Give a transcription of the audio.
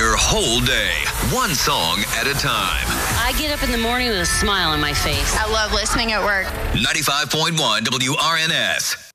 your whole day, one song at a time. I get up in the morning with a smile on my face. I love listening at work. 95.1 WRNS.